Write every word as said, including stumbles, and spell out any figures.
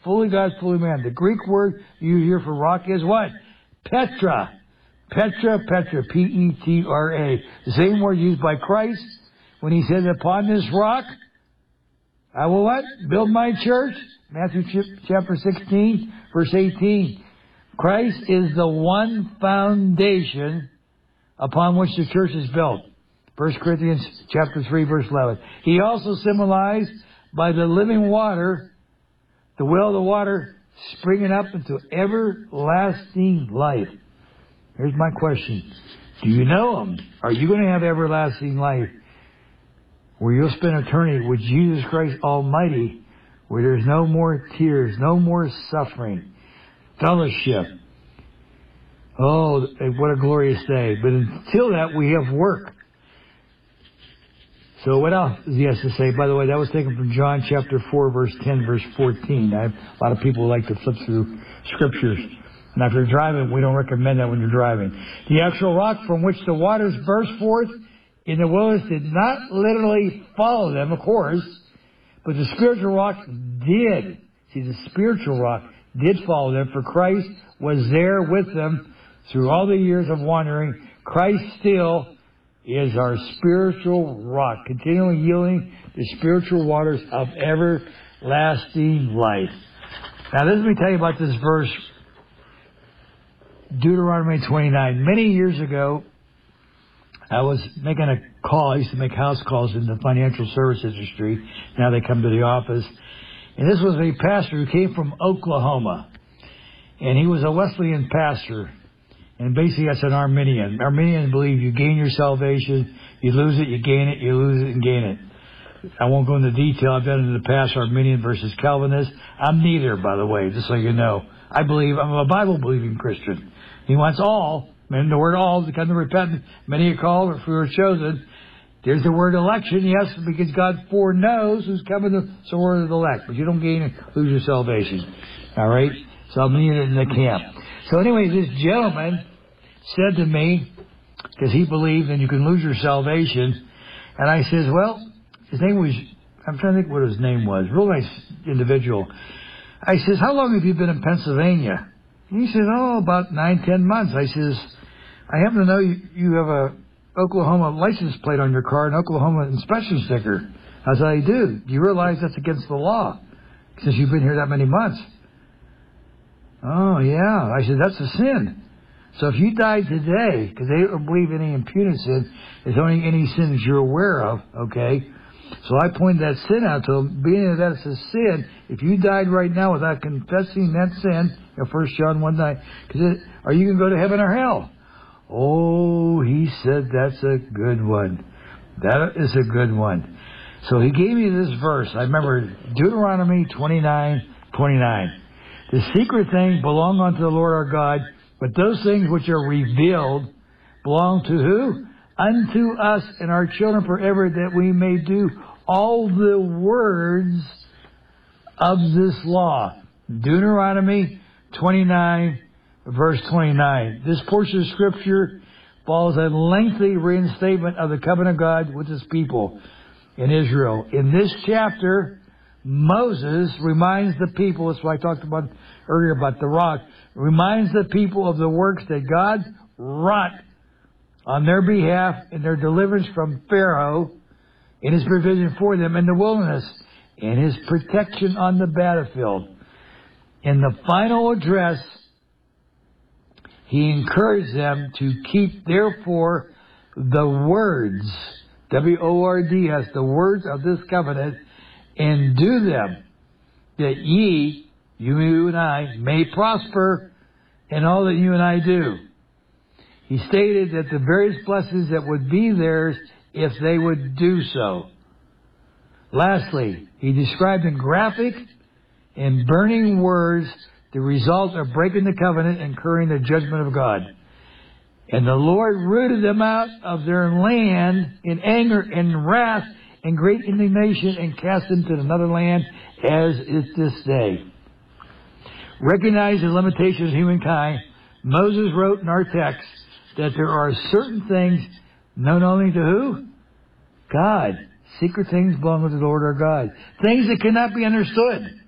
fully God, fully man. The Greek word you hear for rock is what? Petra. Petra, Petra, P E T R A. The same word used by Christ when he said, upon this rock, I will what? Build my church. Matthew chapter sixteen, verse eighteen. Christ is the one foundation upon which the church is built. First Corinthians chapter three, verse eleven. He also symbolized by the living water, the well of the water springing up into everlasting life. Here's my question. Do you know Him? Are you going to have everlasting life where you'll spend eternity with Jesus Christ Almighty, where there's no more tears, no more suffering, fellowship? Oh, what a glorious day. But until that, we have work. So what else does he has to say? By the way, that was taken from John chapter four, verse ten, verse fourteen. I have, a lot of people like to flip through scriptures. Now, if you're driving, we don't recommend that when you're driving. The actual rock from which the waters burst forth in the wilderness did not literally follow them, of course, but the spiritual rock did. See, the spiritual rock did follow them, for Christ was there with them through all the years of wandering. Christ still is our spiritual rock, continually yielding the spiritual waters of everlasting life. Now, let me tell you about this verse, Deuteronomy twenty-nine. Many years ago, I was making a call. I used to make house calls in the financial service industry. Now they come to the office. And this was a pastor who came from Oklahoma. And he was a Wesleyan pastor. And basically that's an Arminian. Arminians believe you gain your salvation, you lose it, you gain it, you lose it, and gain it. I won't go into detail. I've done it in the past, Arminian versus Calvinist. I'm neither, by the way, just so you know. I believe, I'm a Bible-believing Christian. He wants all, and the word all to come to repentance. Many are called, or few are chosen. There's the word election, yes, because God foreknows who's coming to the word of the elect. But you don't gain and lose your salvation. All right? So I'm neither in the camp. So anyway, this gentleman said to me, because he believed and you can lose your salvation, and I says, well, his name was, I'm trying to think what his name was, real nice individual. I says, how long have you been in Pennsylvania? And he said, oh, about nine, ten months. I says, I happen to know you, you have a Oklahoma license plate on your car, an Oklahoma inspection sticker. I said, I do. Do you realize that's against the law since you've been here that many months? Oh, yeah. I said, that's a sin. So if you died today, because they don't believe any imputed sin, there's only any sins you're aware of, okay? So I pointed that sin out to him, being that it's a sin. If you died right now without confessing that sin, you know, First John one nine, because are you going to go to heaven or hell? Oh, he said that's a good one. That is a good one. So he gave me this verse. I remember Deuteronomy twenty-nine twenty-nine. The secret things belong unto the Lord our God, but those things which are revealed belong to who? Unto us and our children forever, that we may do all the words of this law. Deuteronomy twenty-nine, verse twenty-nine. This portion of Scripture follows a lengthy reinstatement of the covenant of God with His people in Israel. In this chapter, Moses reminds the people, that's what I talked about earlier about the rock, reminds the people of the works that God wrought on their behalf in their deliverance from Pharaoh, in His provision for them in the wilderness, in His protection on the battlefield. In the final address, He encouraged them to keep, therefore, the words, W O R D S, the words of this covenant, and do them, that ye, you and I, may prosper in all that you and I do. He stated that the various blessings that would be theirs if they would do so. Lastly, he described in graphic and burning words the result of breaking the covenant and incurring the judgment of God. And the Lord rooted them out of their land in anger and wrath and great indignation and cast them to another land, as is this day. Recognizing the limitations of humankind, Moses wrote in our text that there are certain things known only to who? God. Secret things belong to the Lord our God. Things that cannot be understood.